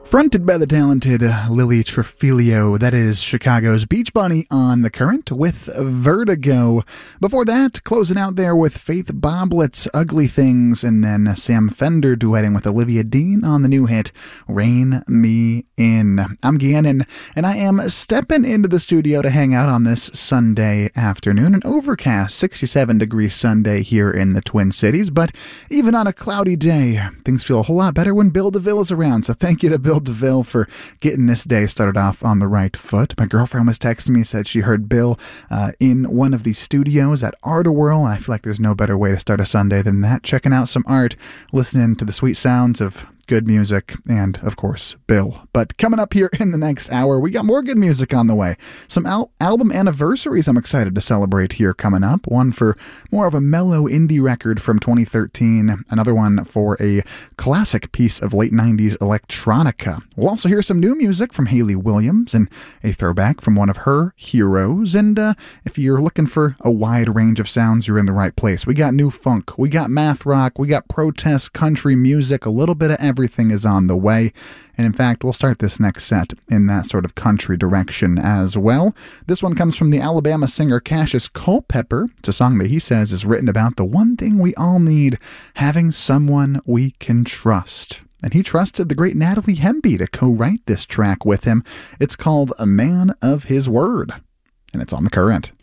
Fronted by the talented Lily Trafilio, that is Chicago's Beach Bunny on The Current with Vertigo. Before that, closing out there with Faith Boblett's Ugly Things, and then Sam Fender duetting with Olivia Dean on the new hit Rain Me In. I'm Gannon, and I am stepping into the studio to hang out on this Sunday afternoon. An overcast 67-degree Sunday here in the Twin Cities, but even on a cloudy day, things feel a whole lot better when Bill DeVille is around, so thank you to Bill DeVille for getting this day started off on the right foot. My girlfriend was texting me, said she heard Bill in one of the studios at Art-A-Whirl, and I feel like there's no better way to start a Sunday than that, checking out some art, listening to the sweet sounds of good music, and, of course, Bill. But coming up here in the next hour, we got more good music on the way. Some album anniversaries I'm excited to celebrate here coming up. One for more of a mellow indie record from 2013. Another one for a classic piece of late 90s electronica. We'll also hear some new music from Hayley Williams and a throwback from one of her heroes. And if you're looking for a wide range of sounds, you're in the right place. We got new funk, we got math rock, we got protest country music, a little bit of everything is on the way. And in fact, we'll start this next set in that sort of country direction as well. This one comes from the Alabama singer Cassius Culpepper. It's a song that he says is written about the one thing we all need, having someone we can trust. And he trusted the great Natalie Hemby to co-write this track with him. It's called A Man of His Word, and it's on The Current.